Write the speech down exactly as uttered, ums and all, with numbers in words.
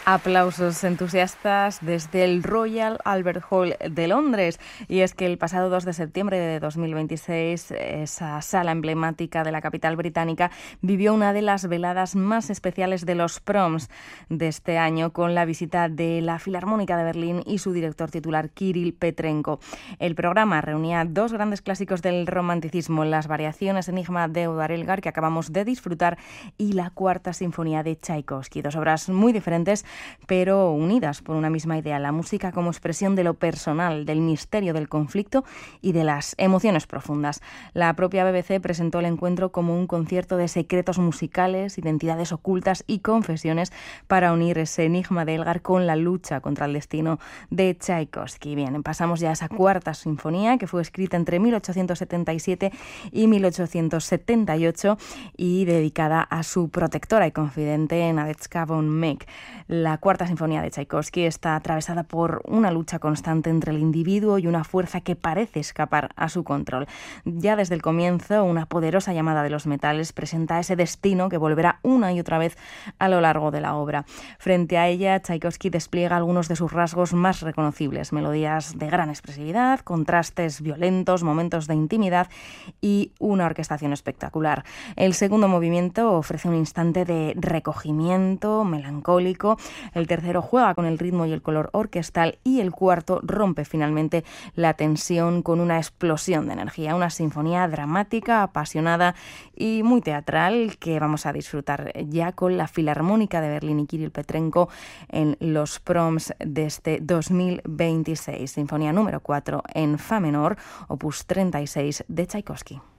Aplausos entusiastas desde el Royal Albert Hall de Londres. Y es que el pasado dos de septiembre de dos mil veintiséis, esa sala emblemática de la capital británica vivió una de las veladas más especiales de los proms de este año, con la visita de la Filarmónica de Berlín y su director titular Kirill Petrenko. El programa reunía dos grandes clásicos del romanticismo, las variaciones Enigma de Édouard Elgar, que acabamos de disfrutar, y la Cuarta Sinfonía de Tchaikovsky, dos obras muy diferentes pero unidas por una misma idea: la música como expresión de lo personal, del misterio del conflicto y de las emociones profundas. La propia B B C presentó el encuentro como un concierto de secretos musicales, identidades ocultas y confesiones para unir ese enigma de Elgar con la lucha contra el destino de Tchaikovsky. Bien, pasamos ya a esa Cuarta Sinfonía, que fue escrita entre mil ochocientos setenta y siete y mil ochocientos setenta y ocho y dedicada a su protectora y confidente Nadezhda von Meck. La Cuarta Sinfonía de Tchaikovsky está atravesada por una lucha constante entre el individuo y una fuerza que parece escapar a su control. Ya desde el comienzo, una poderosa llamada de los metales presenta ese destino que volverá una y otra vez a lo largo de la obra. Frente a ella, Tchaikovsky despliega algunos de sus rasgos más reconocibles: melodías de gran expresividad, contrastes violentos, momentos de intimidad y una orquestación espectacular. El segundo movimiento ofrece un instante de recogimiento melancólico. El tercero juega con el ritmo y el color orquestal, y el cuarto rompe finalmente la tensión con una explosión de energía. Una sinfonía dramática, apasionada y muy teatral que vamos a disfrutar ya con la Filarmónica de Berlín y Kirill Petrenko en los proms de este dos mil veintiséis. Sinfonía número cuatro en fa menor, opus treinta y seis de Tchaikovsky.